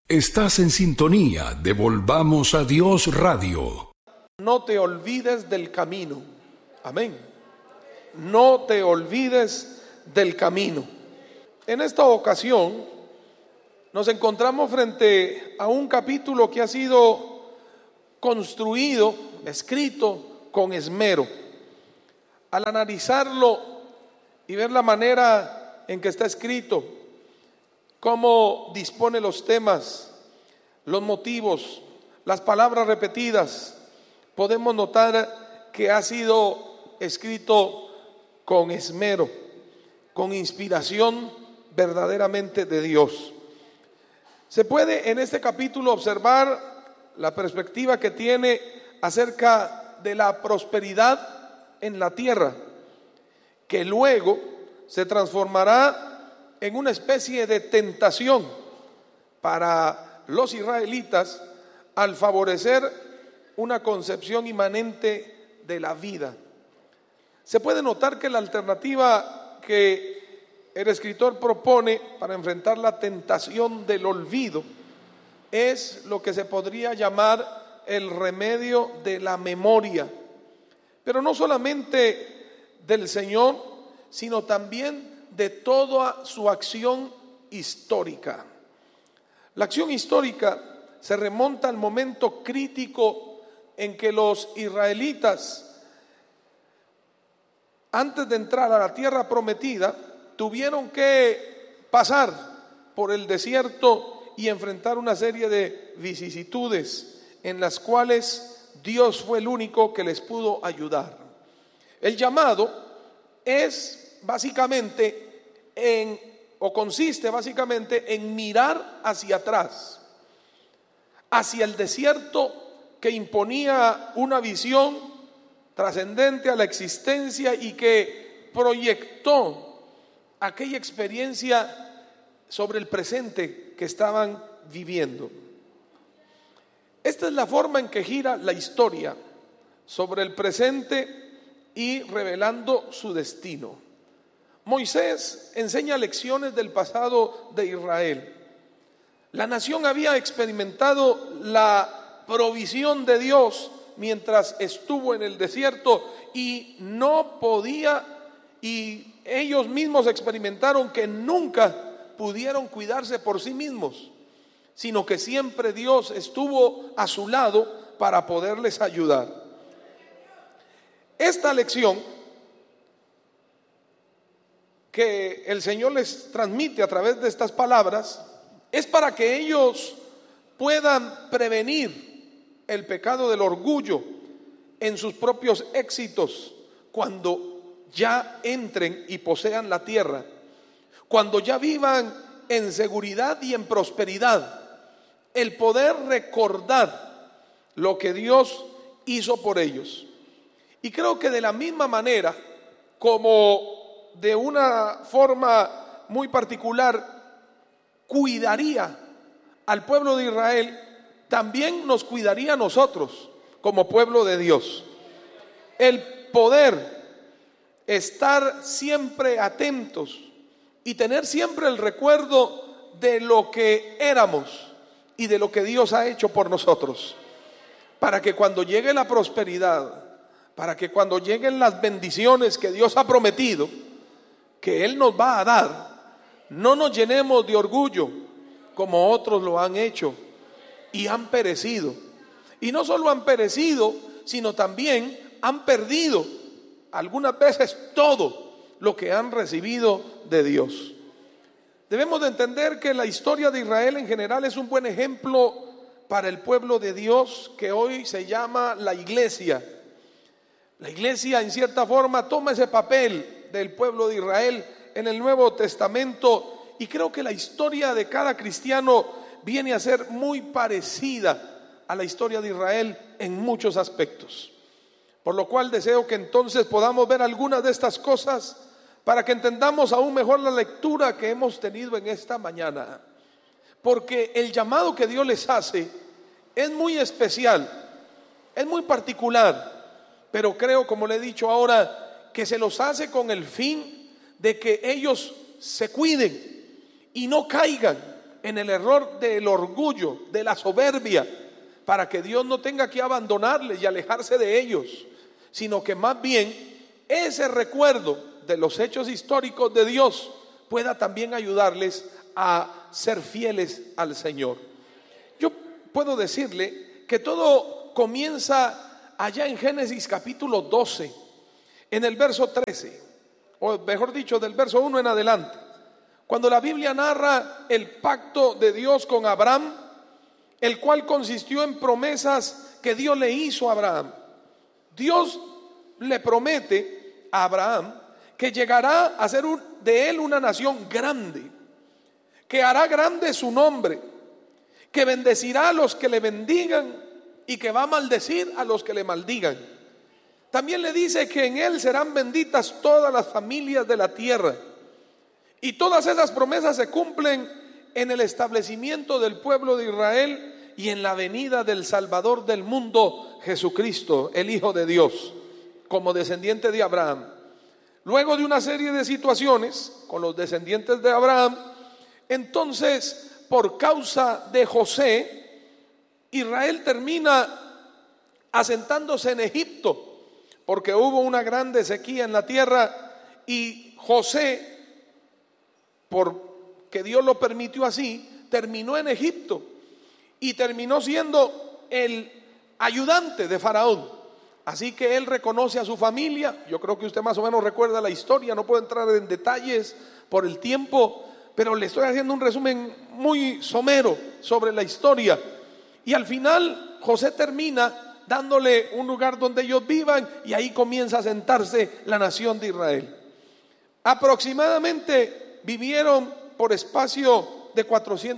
Estás en sintonía de Volvamos a Dios Radio. No te olvides del camino. Amén. No te olvides del camino. En esta ocasión nos encontramos frente a un capítulo que ha sido construido, escrito con esmero. Al analizarlo y ver la manera en que está escrito, cómo dispone los temas, los motivos, las palabras repetidas, podemos notar que ha sido escrito con esmero, con inspiración verdaderamente de Dios. Se puede en este capítulo observar la perspectiva que tiene acerca de la prosperidad en la tierra, que luego se transformará en una especie de tentación para los israelitas al favorecer una concepción inmanente de la vida. Se puede notar que la alternativa que el escritor propone para enfrentar la tentación del olvido es lo que se podría llamar el remedio de la memoria, pero no solamente del Señor, sino también de toda su acción histórica. La acción histórica se remonta al momento crítico en que los israelitas, antes de entrar a la tierra prometida, tuvieron que pasar por el desierto y enfrentar una serie de vicisitudes en las cuales Dios fue el único que les pudo ayudar. El llamado es básicamente consiste básicamente en mirar hacia atrás, hacia el desierto que imponía una visión trascendente a la existencia y que proyectó aquella experiencia sobre el presente que estaban viviendo. Esta es la forma en que gira la historia sobre el presente y revelando su destino. Moisés enseña lecciones del pasado de Israel. La nación había experimentado la provisión de Dios mientras estuvo en el desierto y no podía, y ellos mismos experimentaron que nunca pudieron cuidarse por sí mismos, sino que siempre Dios estuvo a su lado para poderles ayudar. Esta lección que el Señor les transmite a través de estas palabras es para que ellos puedan prevenir el pecado del orgullo en sus propios éxitos cuando ya entren y posean la tierra, cuando ya vivan en seguridad y en prosperidad, el poder recordar lo que Dios hizo por ellos. Y creo que de la misma manera como de una forma muy particular cuidaría al pueblo de Israel, también nos cuidaría a nosotros como pueblo de Dios. El poder estar siempre atentos y tener siempre el recuerdo de lo que éramos y de lo que Dios ha hecho por nosotros, para que cuando llegue la prosperidad, para que cuando lleguen las bendiciones que Dios ha prometido, que Él nos va a dar, no nos llenemos de orgullo como otros lo han hecho y han perecido. Y no solo han perecido, sino también han perdido algunas veces todo lo que han recibido de Dios. Debemos de entender que la historia de Israel en general es un buen ejemplo para el pueblo de Dios que hoy se llama la iglesia. La iglesia en cierta forma toma ese papel del pueblo de Israel en el Nuevo Testamento, y creo que la historia de cada cristiano viene a ser muy parecida a la historia de Israel en muchos aspectos. Por lo cual deseo que entonces podamos ver algunas de estas cosas para que entendamos aún mejor la lectura que hemos tenido en esta mañana. Porque el llamado que Dios les hace es muy especial, es muy particular, pero creo, como le he dicho ahora, que se los hace con el fin de que ellos se cuiden y no caigan en el error del orgullo, de la soberbia, para que Dios no tenga que abandonarles y alejarse de ellos, sino que más bien ese recuerdo de los hechos históricos de Dios pueda también ayudarles a ser fieles al Señor. Yo puedo decirle que todo comienza allá en Génesis capítulo 12, en el verso 13, o mejor dicho, del verso 1 en adelante, cuando la Biblia narra el pacto de Dios con Abraham, el cual consistió en promesas que Dios le hizo a Abraham. Dios le promete a Abraham que llegará a ser de él una nación grande, que hará grande su nombre, que bendecirá a los que le bendigan y que va a maldecir a los que le maldigan. También le dice que en él serán benditas todas las familias de la tierra. Y todas esas promesas se cumplen en el establecimiento del pueblo de Israel y en la venida del Salvador del mundo, Jesucristo, el Hijo de Dios, como descendiente de Abraham. Luego de una serie de situaciones con los descendientes de Abraham, entonces, por causa de José, Israel termina asentándose en Egipto, porque hubo una grande sequía en la tierra y José, porque Dios lo permitió así, terminó en Egipto y terminó siendo el ayudante de Faraón. Así que él reconoce a su familia. Yo creo que usted más o menos recuerda la historia, no puedo entrar en detalles por el tiempo, pero le estoy haciendo un resumen muy somero sobre la historia. Y al final José termina dándole un lugar donde ellos vivan y ahí comienza a sentarse la nación de Israel. Aproximadamente vivieron por espacio de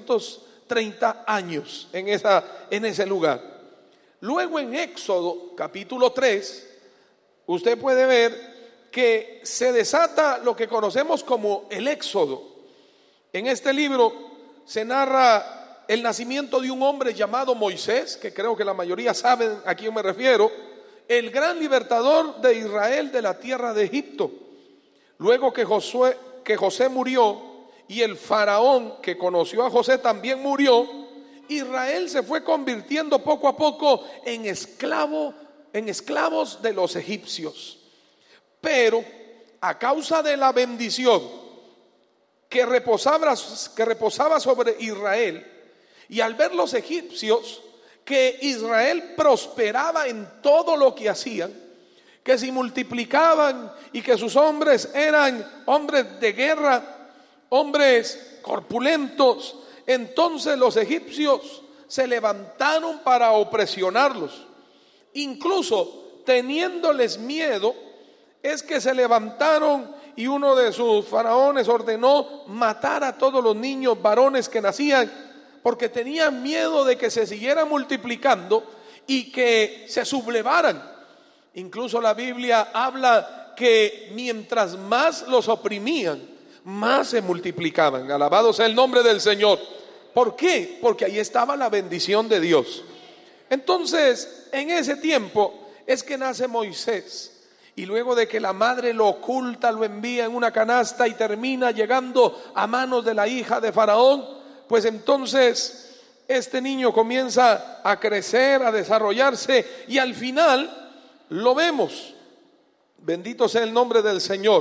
430 años en ese lugar. Luego en Éxodo capítulo 3, usted puede ver que se desata lo que conocemos como el Éxodo. En este libro se narra el nacimiento de un hombre llamado Moisés, que creo que la mayoría saben a quién me refiero, el gran libertador de Israel de la tierra de Egipto. Luego que José murió y el faraón que conoció a José también murió, Israel se fue convirtiendo poco a poco en esclavos de los egipcios. Pero a causa de la bendición que reposaba sobre Israel, y al ver los egipcios que Israel prosperaba en todo lo que hacían, que se multiplicaban y que sus hombres eran hombres de guerra, hombres corpulentos, entonces los egipcios se levantaron para opresionarlos. Incluso teniéndoles miedo, es que se levantaron y uno de sus faraones ordenó matar a todos los niños varones que nacían, porque tenían miedo de que se siguieran multiplicando y que se sublevaran. Incluso la Biblia habla que mientras más los oprimían, más se multiplicaban. Alabado sea el nombre del Señor. ¿Por qué? Porque ahí estaba la bendición de Dios. Entonces, en ese tiempo es que nace Moisés. Y luego de que la madre lo oculta, lo envía en una canasta y termina llegando a manos de la hija de Faraón, pues entonces este niño comienza a crecer, a desarrollarse y al final lo vemos, bendito sea el nombre del Señor,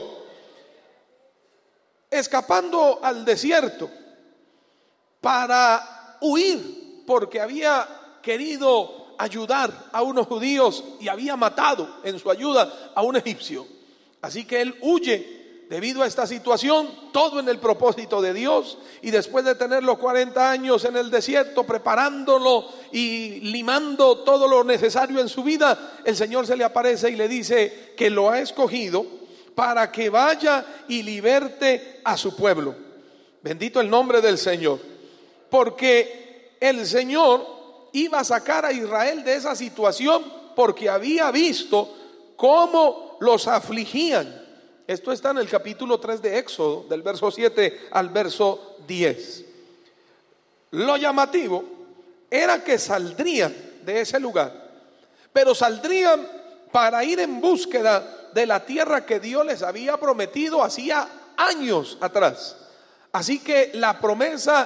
escapando al desierto para huir, porque había querido ayudar a unos judíos y había matado en su ayuda a un egipcio. Así que él huye debido a esta situación, todo en el propósito de Dios, y después de tener los 40 años en el desierto, preparándolo y limando todo lo necesario en su vida, el Señor se le aparece y le dice que lo ha escogido para que vaya y liberte a su pueblo. Bendito el nombre del Señor, porque el Señor iba a sacar a Israel de esa situación porque había visto cómo los afligían. Esto está en el capítulo 3 de Éxodo, del verso 7 al verso 10. Lo llamativo era que saldrían de ese lugar, pero saldrían para ir en búsqueda de la tierra que Dios les había prometido hacía años atrás. Así que la promesa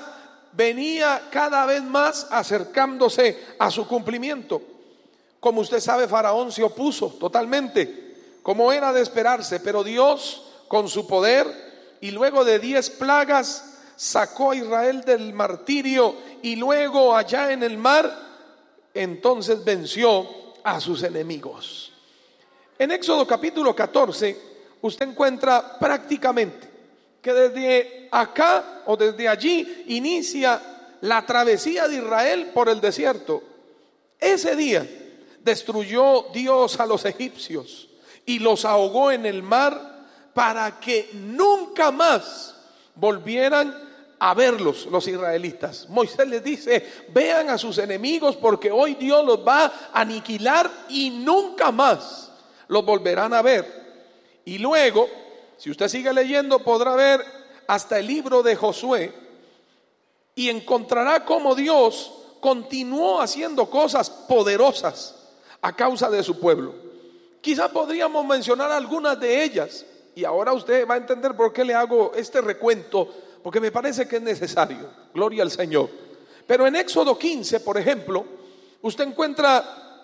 venía cada vez más acercándose a su cumplimiento. Como usted sabe, Faraón se opuso totalmente, como era de esperarse, pero Dios, con su poder, y luego de 10 plagas, sacó a Israel del martirio, y luego allá en el mar, entonces venció a sus enemigos. En Éxodo capítulo 14, usted encuentra prácticamente que desde acá o desde allí inicia la travesía de Israel por el desierto. Ese día destruyó Dios a los egipcios y los ahogó en el mar para que nunca más volvieran a verlos los israelitas. Moisés les dice: vean a sus enemigos, porque hoy Dios los va a aniquilar y nunca más los volverán a ver. Y luego, si usted sigue leyendo, podrá ver hasta el libro de Josué y encontrará cómo Dios continuó haciendo cosas poderosas a causa de su pueblo. Quizá podríamos mencionar algunas de ellas, y ahora usted va a entender por qué le hago este recuento, porque me parece que es necesario. Gloria al Señor. Pero en Éxodo 15, por ejemplo, usted encuentra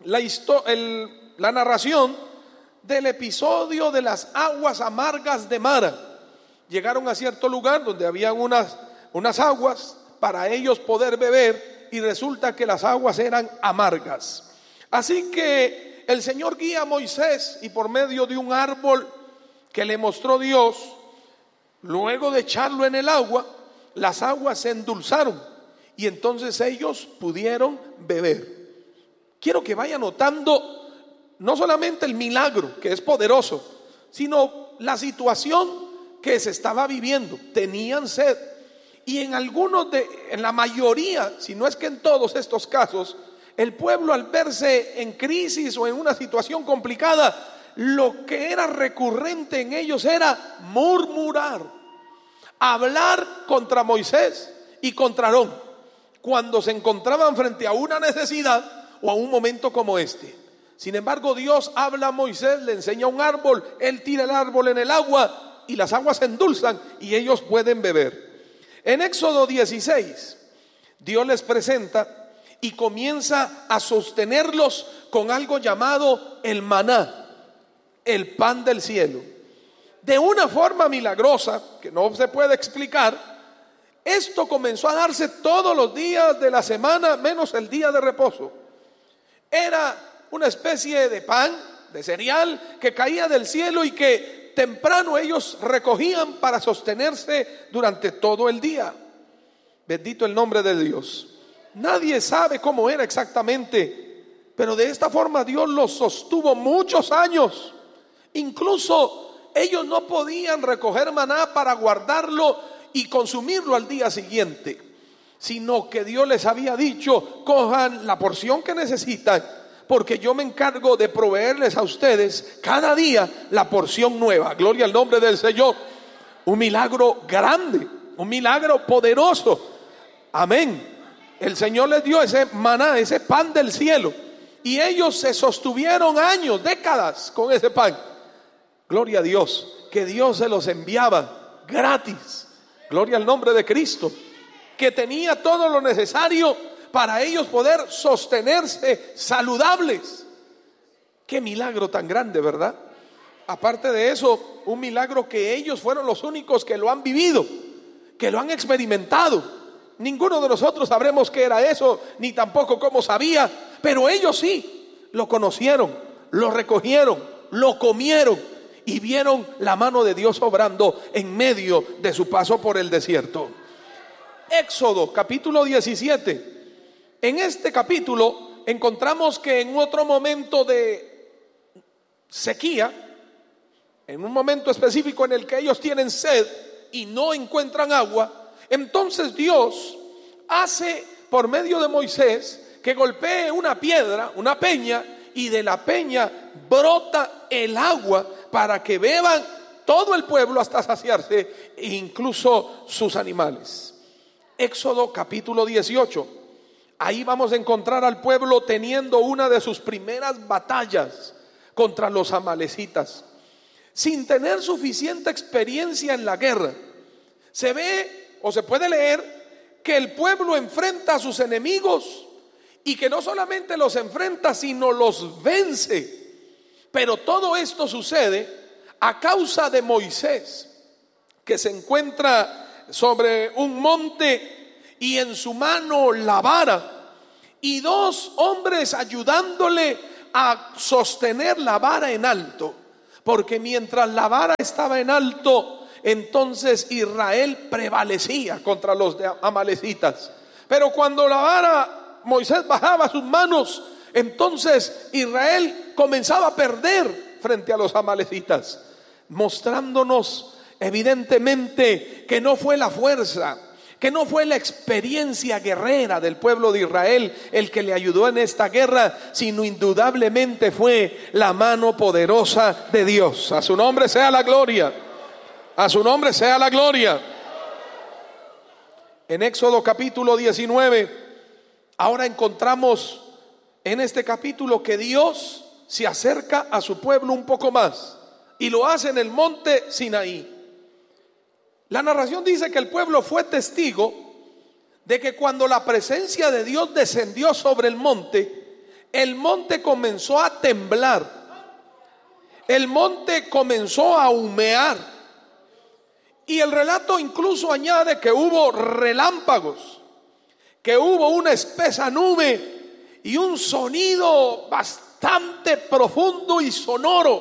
la narración del episodio de las aguas amargas de Mara. Llegaron a cierto lugar donde había unas aguas para ellos poder beber, y resulta que las aguas eran amargas. Así que el Señor guía a Moisés, y por medio de un árbol que le mostró Dios, luego de echarlo en el agua, las aguas se endulzaron y entonces ellos pudieron beber. Quiero que vaya notando no solamente el milagro, que es poderoso, sino la situación que se estaba viviendo. Tenían sed, y en la mayoría, si no es que en todos estos casos, el pueblo, al verse en crisis o en una situación complicada, lo que era recurrente en ellos era murmurar, hablar contra Moisés y contra Aarón cuando se encontraban frente a una necesidad o a un momento como este. Sin embargo, Dios habla a Moisés, le enseña un árbol, él tira el árbol en el agua y las aguas se endulzan y ellos pueden beber. En Éxodo 16, Dios les presenta y comienza a sostenerlos con algo llamado el maná, el pan del cielo. De una forma milagrosa que no se puede explicar, esto comenzó a darse todos los días de la semana, menos el día de reposo. Era una especie de pan, de cereal, que caía del cielo y que temprano ellos recogían para sostenerse durante todo el día. Bendito el nombre de Dios. Nadie sabe cómo era exactamente, pero de esta forma Dios los sostuvo muchos años. Incluso ellos no podían recoger maná para guardarlo y consumirlo al día siguiente, sino que Dios les había dicho: cojan la porción que necesitan, porque yo me encargo de proveerles a ustedes cada día la porción nueva. Gloria al nombre del Señor. Un milagro grande, un milagro poderoso. Amén. El Señor les dio ese maná, ese pan del cielo, y ellos se sostuvieron años, décadas con ese pan. Gloria a Dios, que Dios se los enviaba gratis. Gloria al nombre de Cristo, que tenía todo lo necesario para ellos poder sostenerse saludables. Qué milagro tan grande, ¿verdad? Aparte de eso, un milagro que ellos fueron los únicos que lo han vivido, que lo han experimentado. Ninguno de nosotros sabremos qué era eso, ni tampoco cómo sabía, pero ellos sí lo conocieron, lo recogieron, lo comieron y vieron la mano de Dios obrando en medio de su paso por el desierto. Éxodo capítulo 17. En este capítulo encontramos que en otro momento de sequía, en un momento específico en el que ellos tienen sed y no encuentran agua, entonces Dios hace por medio de Moisés que golpee una piedra, una peña, y de la peña brota el agua para que beban todo el pueblo hasta saciarse, e incluso sus animales. Éxodo capítulo 18. Ahí vamos a encontrar al pueblo teniendo una de sus primeras batallas contra los amalecitas, sin tener suficiente experiencia en la guerra. Se ve o se puede leer que el pueblo enfrenta a sus enemigos y que no solamente los enfrenta, sino los vence. Pero todo esto sucede a causa de Moisés, que se encuentra sobre un monte y en su mano la vara, y dos hombres ayudándole a sostener la vara en alto, porque mientras la vara estaba en alto, entonces Israel prevalecía contra los amalecitas. Pero cuando la vara, Moisés bajaba sus manos, entonces Israel comenzaba a perder frente a los amalecitas, mostrándonos evidentemente que no fue la fuerza, que no fue la experiencia guerrera del pueblo de Israel el que le ayudó en esta guerra, sino indudablemente fue la mano poderosa de Dios. A su nombre sea la gloria. A su nombre sea la gloria. En Éxodo capítulo 19, ahora encontramos en este capítulo que Dios se acerca a su pueblo un poco más y lo hace en el monte Sinaí. La narración dice que el pueblo fue testigo de que cuando la presencia de Dios descendió sobre el monte comenzó a temblar, el monte comenzó a humear. Y el relato incluso añade que hubo relámpagos, que hubo una espesa nube y un sonido bastante profundo y sonoro,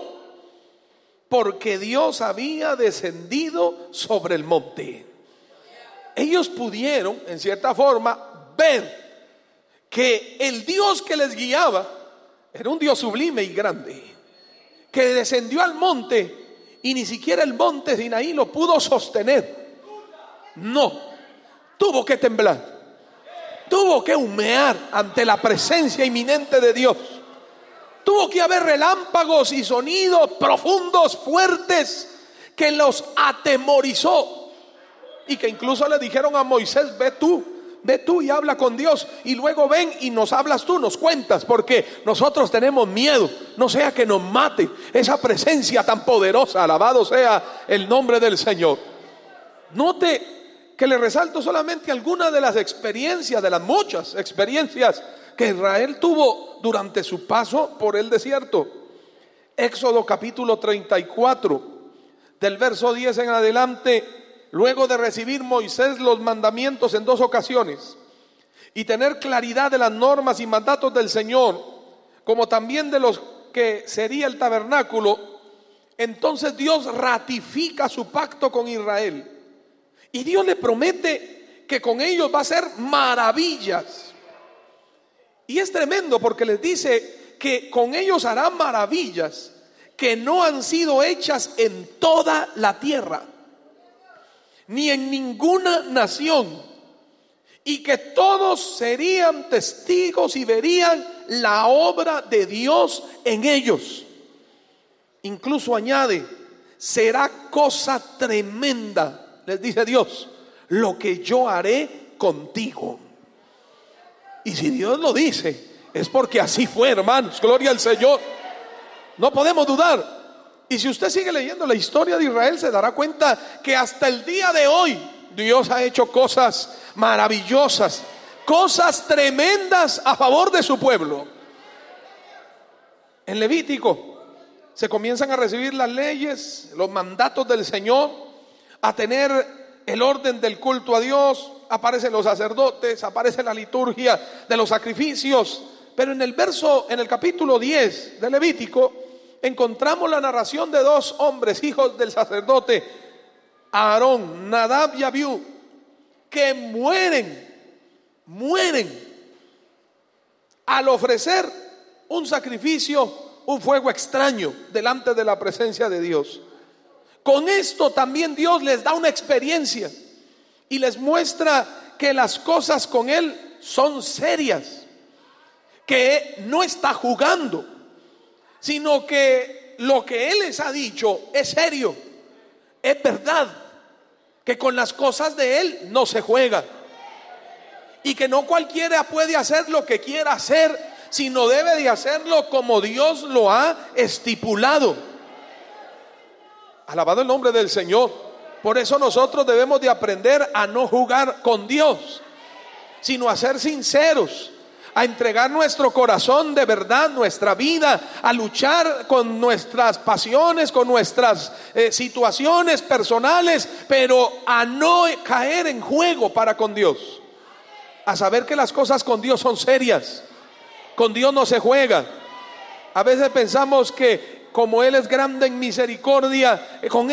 porque Dios había descendido sobre el monte. Ellos pudieron, en cierta forma, ver que el Dios que les guiaba era un Dios sublime y grande, que descendió al monte. Y ni siquiera el monte Sinaí lo pudo sostener. No, tuvo que temblar, tuvo que humear ante la presencia inminente de Dios. Tuvo que haber relámpagos y sonidos profundos, fuertes, que los atemorizó. Y que incluso le dijeron a Moisés: ve tú y habla con Dios, y luego ven y nos hablas tú, nos cuentas, porque nosotros tenemos miedo, no sea que nos mate esa presencia tan poderosa. Alabado sea el nombre del Señor. Note que le resalto solamente algunas de las experiencias, de las muchas experiencias que Israel tuvo durante su paso por el desierto. Éxodo capítulo 34, del verso 10 en adelante. Luego de recibir Moisés los mandamientos en dos ocasiones y tener claridad de las normas y mandatos del Señor, como también de los que sería el tabernáculo, entonces Dios ratifica su pacto con Israel. Y Dios le promete que con ellos va a hacer maravillas. Y es tremendo porque les dice que con ellos hará maravillas que no han sido hechas en toda la tierra, ni en ninguna nación, y que todos serían testigos y verían la obra de Dios en ellos. Incluso añade: será cosa tremenda, les dice Dios, lo que yo haré contigo. Y si Dios lo dice, es porque así fue, hermanos. Gloria al Señor. No podemos dudar. Y si usted sigue leyendo la historia de Israel, se dará cuenta que hasta el día de hoy Dios ha hecho cosas maravillosas, cosas tremendas a favor de su pueblo. En Levítico se comienzan a recibir las leyes, los mandatos del Señor, a tener el orden del culto a Dios. Aparecen los sacerdotes, aparece la liturgia de los sacrificios. Pero en el capítulo 10 de Levítico encontramos la narración de dos hombres, hijos del sacerdote Aarón, Nadab y Abiú, que mueren al ofrecer un sacrificio, un fuego extraño delante de la presencia de Dios. Con esto también Dios les da una experiencia y les muestra que las cosas con Él son serias, que no está jugando, sino que lo que Él les ha dicho es serio, es verdad, que con las cosas de Él no se juega y que no cualquiera puede hacer lo que quiera hacer, sino debe de hacerlo como Dios lo ha estipulado. Alabado el nombre del Señor. Por eso nosotros debemos de aprender a no jugar con Dios, sino a ser sinceros, a entregar nuestro corazón de verdad, nuestra vida, a luchar con nuestras pasiones, con nuestras situaciones personales, pero a no caer en juego para con Dios, a saber que las cosas con Dios son serias, con Dios no se juega. A veces pensamos que como Él es grande en misericordia, con